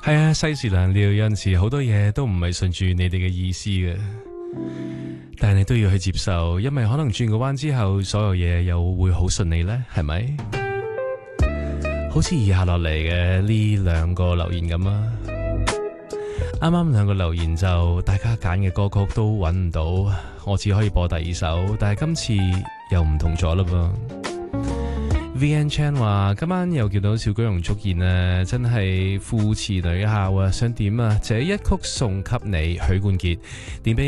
係啊，世事難料，有陣時好多嘢都唔係順住你哋嘅意思嘅，但係你都要去接受，因為可能轉個彎之後，所有嘢又會好順利呢，係咪？好似以下落嚟嘅呢兩個留言咁啊，啱啱兩個留言就大家揀嘅歌曲都揾唔到，我只可以播第二首，但係今次又唔同咗啦噃。VN Chan 話今晚又見到小居容出現啊，真係父慈女孝啊！想點啊？這一曲送給你，許冠傑點俾